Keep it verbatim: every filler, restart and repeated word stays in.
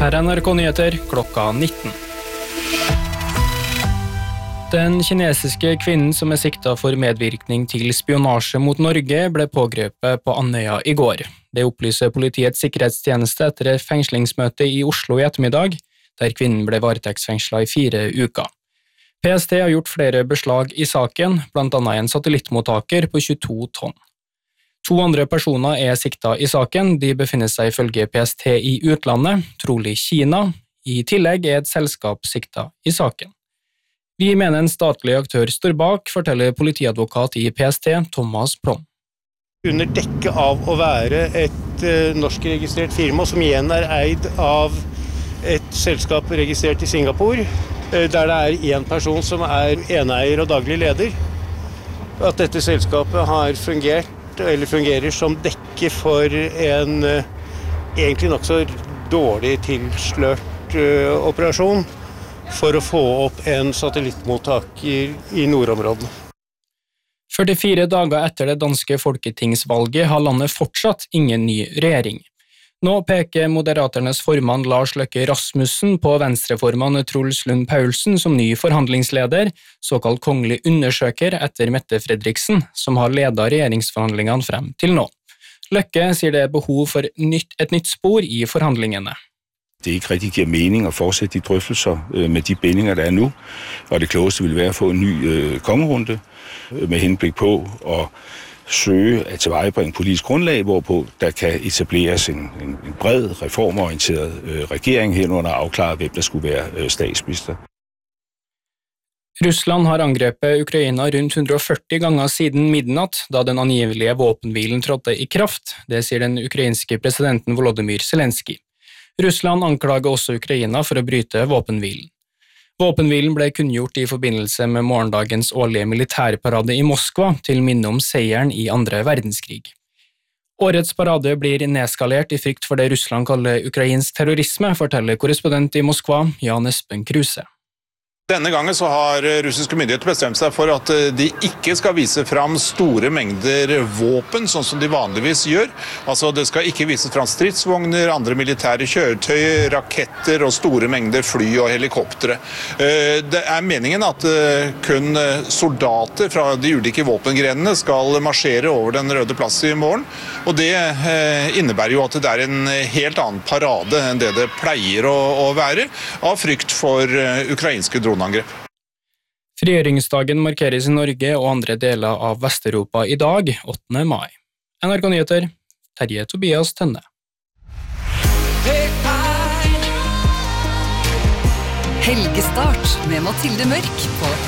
Her er N R K Nyheter klokka nitten. Den kinesiske kvinnen som er siktet for medvirkning til spionasje mot Norge ble pågrepet på Andøya i går. Det opplyser Politiets sikkerhetstjeneste etter et fengslingsmøte i Oslo i ettermiddag, der kvinnen ble varetektsfengslet i fire uker. P S T har gjort flere beslag i saken, blant annet en satellittmottaker på tjueto tonn. To andre personer er siktet i saken, de befinner seg ifølge P S T i utlandet, trolig Kina. I tillegg er et selskap siktet i saken. Vi mener en statlig aktør står bak, forteller politiadvokat i P S T, Thomas Plom. Under dekke av å være et uh, norskregistrert firma som igjen er eid av et selskap registrert i Singapore, uh, der det er en person som er eneier og daglig leder, at dette selskapet har fungert eller fungerer som dekke for en uh, egentlig nok så dårlig tilslørt uh, operasjon for å få opp en satellittmottaker i nordområdene. førtifire dager etter det danske folketingsvalget har landet fortsatt ingen ny regjering. Nå peker Moderaternes formann Lars Løkke Rasmussen på venstreformann Truls Lund Paulsen som ny forhandlingsleder, såkalt kongelig undersøker etter Mette Fredriksen, som har ledet regjeringsforhandlingene frem til nå. Løkke sier det er behov for nytt, et nytt spor i forhandlingene. Det ikke rigtig giver mening at fortsætte de drøftelser med de bindinger, der er nu, og det klogeste vil være at få en ny øh, kongerunde med henblik på at søge at tilvejebringe politisk grundlag, hvorpå der kan etableres en, en, en bred, reformorienteret øh, regering herunder afklare, hvem der skulle være øh, statsminister. Russland har angrepet Ukraina rundt hundre og førti ganger siden midnatt, da den angivelige våpenhvilen trådte i kraft, det sier den ukrainske presidenten Volodymyr Zelenskyj. Russland anklager også Ukraina for å bryte våpenhvilen. Våpenhvilen ble kunngjort i forbindelse med morgendagens årlige militærparade i Moskva til minne om seieren i andre verdenskrig. Årets parade blir nedskalert i frykt for det Russland kaller ukrainsk terrorisme, forteller korrespondent i Moskva, Jan Espen Kruse. Denne gangen så har russiske myndigheter bestemt seg for at de ikke skal vise fram store mengder våpen, sånn som de vanligvis gjør. Altså det skal ikke vises fram stridsvogner, andre militære kjøretøy, raketter og store mengder fly og helikoptere. Det er meningen at kun soldater fra de ulike våpengrenene skal marsjere over den røde plass i morgen. Og det innebærer jo at det er en helt annen parade enn det det pleier å, å være, av frykt for ukrainske droner. Frigjøringsdagen markeres i Norge og andre deler av Vest-Europa i dag, åttende mai. N R K Nyheter, Terje Tobias Tønne. Helgestart med Mathilde Mørk på